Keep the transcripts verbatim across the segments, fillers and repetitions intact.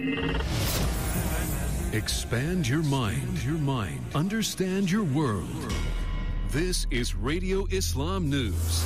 Expand your mind, your mind. Understand your world. This is Radio Islam News.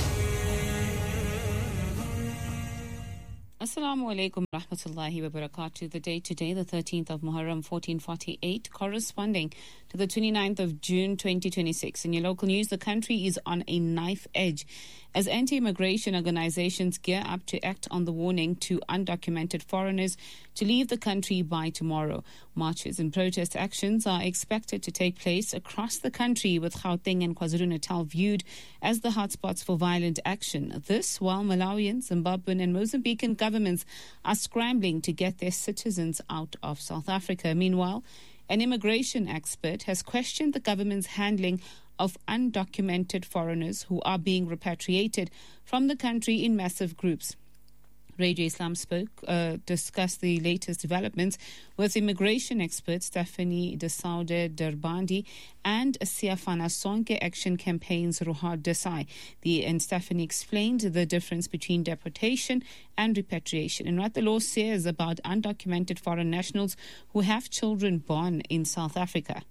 Assalamu alaikum rahmatullahi wa barakatuh. The date today, the thirteenth of Muharram fourteen forty-eight, corresponding to the twenty-ninth of June twenty twenty-six. In your local news, the country is on a knife edge as anti-immigration organizations gear up to act on the warning to undocumented foreigners to leave the country by tomorrow. Marches and protest actions are expected to take place across the country, with Gauteng and KwaZulu-Natal viewed as the hotspots for violent action. This while Malawian, Zimbabwean and Mozambican governments are scrambling to get their citizens out of South Africa. Meanwhile, an immigration expert has questioned the government's handling of undocumented foreigners who are being repatriated from the country in massive groups. Radio Islam spoke, uh, discussed the latest developments with immigration expert Stephanie de Saude Derbandi and Siafana Sonke Action Campaign's Ruhar Desai. The, and Stephanie explained the difference between deportation and repatriation and what the law says about undocumented foreign nationals who have children born in South Africa.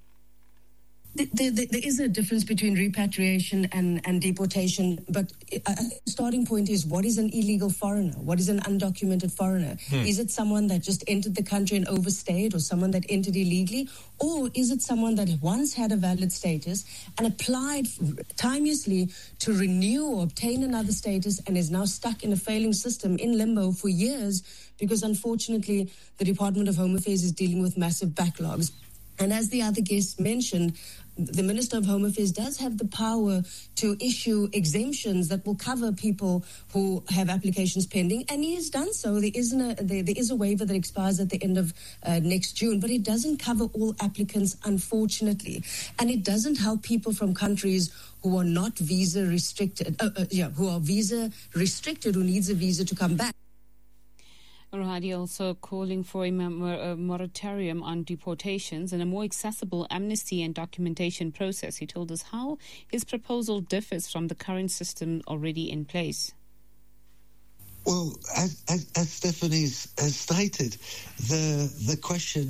There, there, there is a difference between repatriation and, and deportation, but a starting point is, what is an illegal foreigner? What is an undocumented foreigner? Hmm. Is it someone that just entered the country and overstayed, or someone that entered illegally? Or is it someone that once had a valid status and applied timeously to renew or obtain another status and is now stuck in a failing system in limbo for years because, unfortunately, the Department of Home Affairs is dealing with massive backlogs? And as the other guest mentioned, the Minister of Home Affairs does have the power to issue exemptions that will cover people who have applications pending, and he has done so. There, isn't a, there, there is a waiver that expires at the end of uh, next June, but it doesn't cover all applicants, unfortunately. And it doesn't help people from countries who are not visa restricted, uh, uh, yeah, who are visa restricted, who needs a visa to come back. Rohadi also calling for a moratorium on deportations and a more accessible amnesty and documentation process. He told us how his proposal differs from the current system already in place. Well, as, as, as Stephanie has stated, the the question,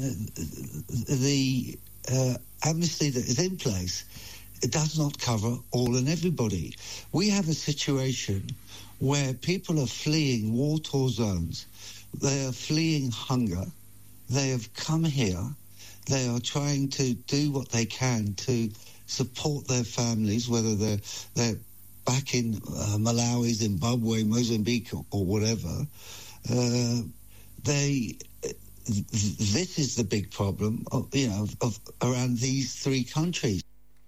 the uh, amnesty that is in place, it does not cover all and everybody. We have a situation where people are fleeing war-torn zones. They are fleeing hunger. They have come here. They are trying to do what they can to support their families, whether they're, they're back in uh, Malawi, Zimbabwe, Mozambique, or, or whatever. Uh, they, this is the big problem, of, you know, of, of around these three countries.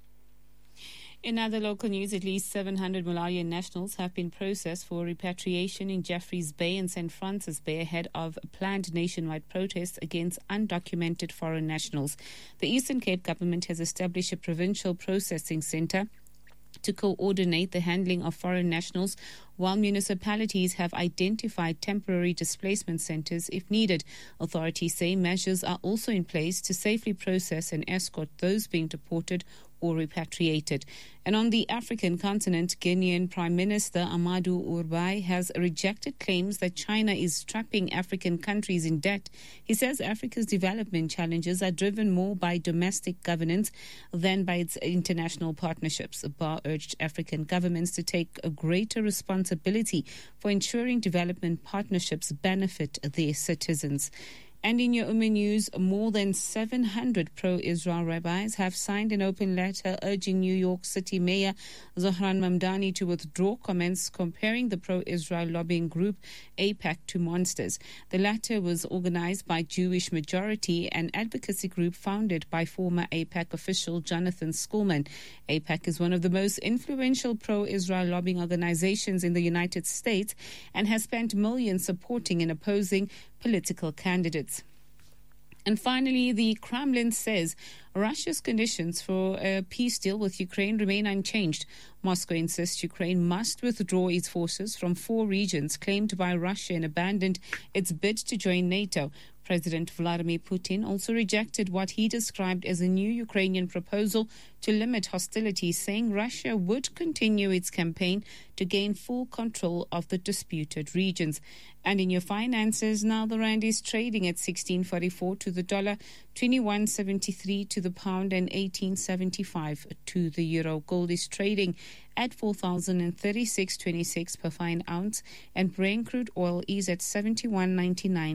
In other local news, at least seven hundred Malawian nationals have been processed for repatriation in Jeffreys Bay and Saint Francis Bay ahead of planned nationwide protests against undocumented foreign nationals. The Eastern Cape government has established a provincial processing centre to coordinate the handling of foreign nationals, while municipalities have identified temporary displacement centres if needed. Authorities say measures are also in place to safely process and escort those being deported or repatriated. And on the African continent, Guinean Prime Minister Amadou Ourbay has rejected claims that China is trapping African countries in debt. He says Africa's development challenges are driven more by domestic governance than by its international partnerships. Ourbay urged African governments to take a greater responsibility for ensuring development partnerships benefit their citizens. And in your Ummah news, more than seven hundred pro-Israel rabbis have signed an open letter urging New York City Mayor Zohran Mamdani to withdraw comments comparing the pro-Israel lobbying group AIPAC to monsters. The letter was organized by Jewish Majority, an advocacy group founded by former AIPAC official Jonathan Schoolman. AIPAC is one of the most influential pro-Israel lobbying organizations in the United States and has spent millions supporting and opposing political candidates. And finally, the Kremlin says Russia's conditions for a peace deal with Ukraine remain unchanged. Moscow insists Ukraine must withdraw its forces from four regions claimed by Russia and abandon its bid to join NATO. President Vladimir Putin also rejected what he described as a new Ukrainian proposal to limit hostilities, saying Russia would continue its campaign to gain full control of the disputed regions. And in your finances, now the rand is trading at sixteen forty-four to the dollar, twenty-one seventy-three to the pound, and eighteen seventy-five to the euro. Gold is trading at four thousand thirty-six twenty-six per fine ounce, and Brent crude oil is at seventy-one ninety-nine